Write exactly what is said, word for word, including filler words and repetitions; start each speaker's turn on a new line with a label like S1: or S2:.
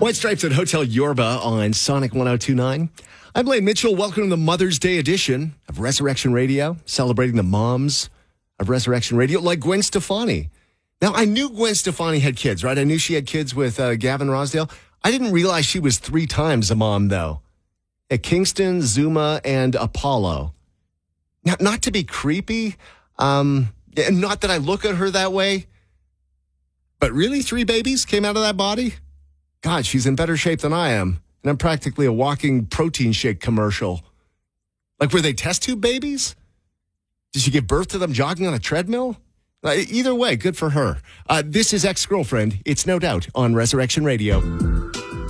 S1: White Stripes at Hotel Yorba on Sonic one oh two point nine. I'm Blaine Mitchell. Welcome to the Mother's Day edition of Resurrection Radio, celebrating the moms of Resurrection Radio, like Gwen Stefani. Now, I knew Gwen Stefani had kids, right? I knew she had kids with uh, Gavin Rossdale. I didn't realize she was three times a mom, though. At Kingston, Zuma, and Apollo. Now, not to be creepy, um, and not that I look at her that way, but really, three babies came out of that body? God, she's in better shape than I am. And I'm practically a walking protein shake commercial. Like, were they test tube babies? Did she give birth to them jogging on a treadmill? Uh, either way, good for her. Uh, this is Ex-Girlfriend. It's No Doubt on Resurrection Radio.